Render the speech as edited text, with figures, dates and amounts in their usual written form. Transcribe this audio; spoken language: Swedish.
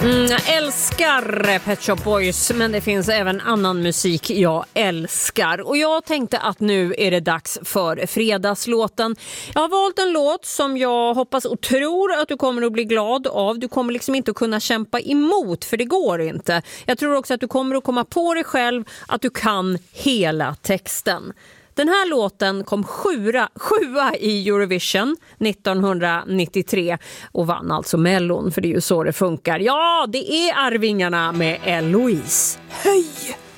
Jag älskar Pet Shop Boys, men det finns även annan musik jag älskar. Och jag tänkte att nu är det dags för fredagslåten. Jag har valt en låt som jag hoppas och tror att du kommer att bli glad av. Du kommer liksom inte att kunna kämpa emot, för det går inte. Jag tror också att du kommer att komma på dig själv att du kan hela texten. Den här låten kom sjua i Eurovision 1993 och vann alltså Mellon, för det är ju så det funkar. Ja, det är Arvingarna med Eloise. Höj!